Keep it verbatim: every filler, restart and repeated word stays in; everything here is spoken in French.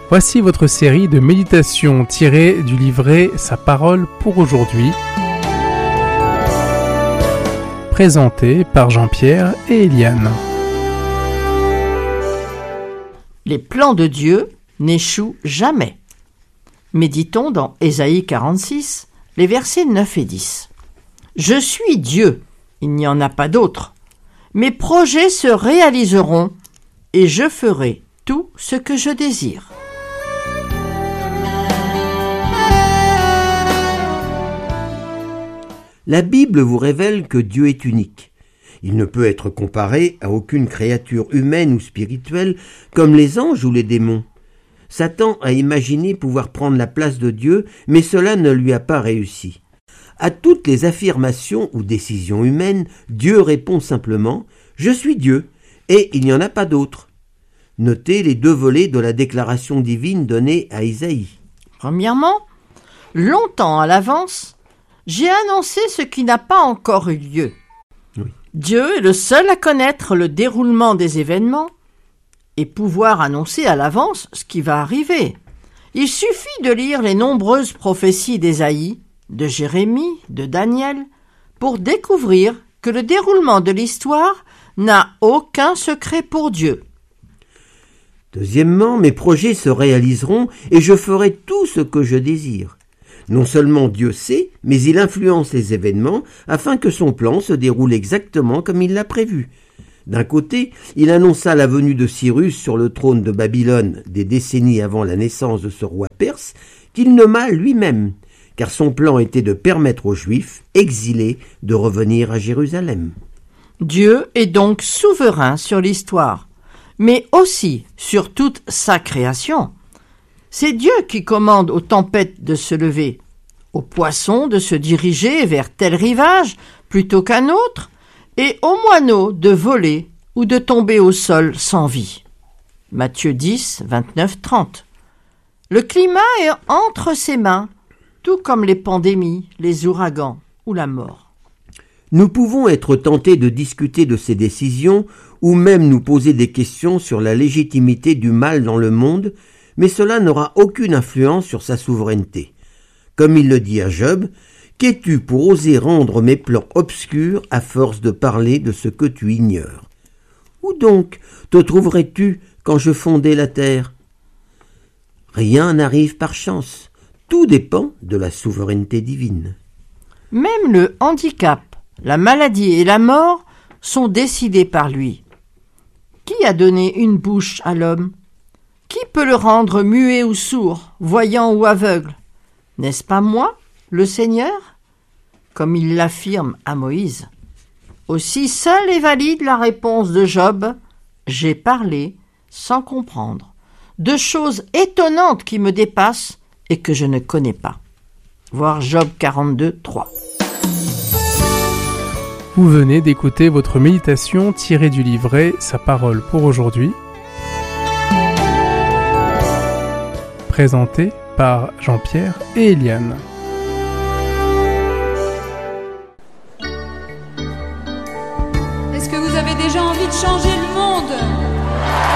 Voici votre série de méditations tirées du livret Sa parole pour aujourd'hui, présentée par Jean-Pierre et Eliane. Les plans de Dieu n'échouent jamais. Méditons dans Ésaïe quarante-six, les versets neuf et dix. Je suis Dieu, il n'y en a pas d'autre. Mes projets se réaliseront et je ferai tout ce que je désire. La Bible vous révèle que Dieu est unique. Il ne peut être comparé à aucune créature humaine ou spirituelle comme les anges ou les démons. Satan a imaginé pouvoir prendre la place de Dieu, mais cela ne lui a pas réussi. À toutes les affirmations ou décisions humaines, Dieu répond simplement « Je suis Dieu » et il n'y en a pas d'autre. Notez les deux volets de la déclaration divine donnée à Isaïe. Premièrement, longtemps à l'avance, j'ai annoncé ce qui n'a pas encore eu lieu. Oui. Dieu est le seul à connaître le déroulement des événements et pouvoir annoncer à l'avance ce qui va arriver. Il suffit de lire les nombreuses prophéties d'Ésaïe, de Jérémie, de Daniel, pour découvrir que le déroulement de l'histoire n'a aucun secret pour Dieu. Deuxièmement, mes projets se réaliseront et je ferai tout ce que je désire. Non seulement Dieu sait, mais il influence les événements afin que son plan se déroule exactement comme il l'a prévu. D'un côté, il annonça la venue de Cyrus sur le trône de Babylone des décennies avant la naissance de ce roi perse, qu'il nomma lui-même, car son plan était de permettre aux Juifs exilés de revenir à Jérusalem. Dieu est donc souverain sur l'histoire, mais aussi sur toute sa création. C'est Dieu qui commande aux tempêtes de se lever, aux poissons de se diriger vers tel rivage plutôt qu'un autre, et aux moineaux de voler ou de tomber au sol sans vie. Matthieu dix, vingt-neuf, trente. Le climat est entre ses mains, tout comme les pandémies, les ouragans ou la mort. Nous pouvons être tentés de discuter de ces décisions ou même nous poser des questions sur la légitimité du mal dans le monde, mais cela n'aura aucune influence sur sa souveraineté. Comme il le dit à Job, « Qu'es-tu pour oser rendre mes plans obscurs à force de parler de ce que tu ignores? Où donc te trouverais-tu quand je fondais la terre ?» Rien n'arrive par chance. Tout dépend de la souveraineté divine. Même le handicap, la maladie et la mort sont décidés par lui. Qui a donné une bouche à l'homme? Qui peut le rendre muet ou sourd, voyant ou aveugle? N'est-ce pas moi, le Seigneur? Comme il l'affirme à Moïse. Aussi seule et valide la réponse de Job, j'ai parlé sans comprendre, de choses étonnantes qui me dépassent et que je ne connais pas. Voir Job quarante-deux, trois. Vous venez d'écouter votre méditation tirée du livret Sa parole pour aujourd'hui, présenté par Jean-Pierre et Eliane.